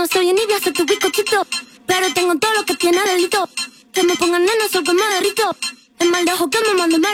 no soy envidia, soy tu bizcochito. Pero tengo todo lo que tiene delito. Que me pongan nena, soy que me derrito. El mal de ojo que me mando